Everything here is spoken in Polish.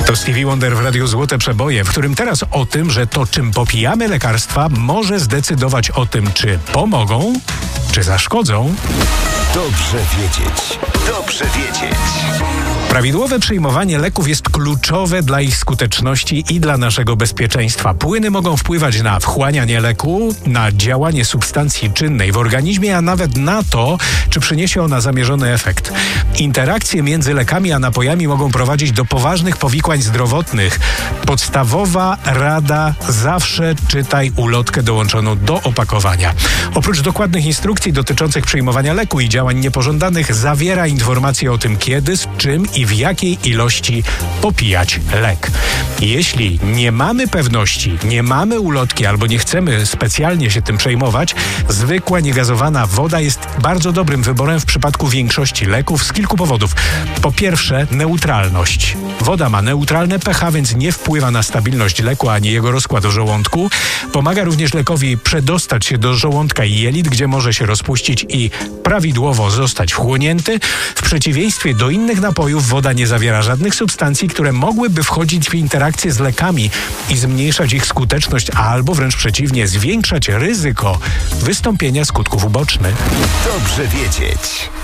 To Stevie Wonder w Radiu Złote Przeboje, w którym teraz o tym, że to czym popijamy lekarstwa może zdecydować o tym, czy pomogą, czy zaszkodzą. Dobrze wiedzieć. Dobrze wiedzieć. Prawidłowe przyjmowanie leków jest kluczowe dla ich skuteczności i dla naszego bezpieczeństwa. Płyny mogą wpływać na wchłanianie leku, na działanie substancji czynnej w organizmie, a nawet na to, czy przyniesie ona zamierzony efekt. Interakcje między lekami a napojami mogą prowadzić do poważnych powikłań zdrowotnych. Podstawowa rada: zawsze czytaj ulotkę dołączoną do opakowania. Oprócz dokładnych instrukcji dotyczących przyjmowania leku i działań niepożądanych, zawiera informacje o tym, kiedy, z czym i w jakiej ilości popijać lek. Jeśli nie mamy pewności, nie mamy ulotki albo nie chcemy specjalnie się tym przejmować, zwykła niegazowana woda jest bardzo dobrym wyborem w przypadku większości leków z kilku powodów. Po pierwsze, neutralność. Woda ma neutralne pH, więc nie wpływa na stabilność leku ani jego rozkład w żołądku. Pomaga również lekowi przedostać się do żołądka i jelit, gdzie może się rozpuścić i prawidłowo zostać wchłonięty. W przeciwieństwie do innych napojów woda nie zawiera żadnych substancji, które mogłyby wchodzić w interakcję z lekami i zmniejszać ich skuteczność, albo wręcz przeciwnie, zwiększać ryzyko wystąpienia skutków ubocznych. Dobrze wiedzieć.